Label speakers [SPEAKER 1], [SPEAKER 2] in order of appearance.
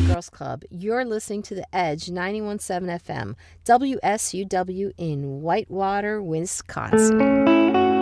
[SPEAKER 1] and Girls Club. You're listening to The Edge 91.7 FM, WSUW in Whitewater, Wisconsin.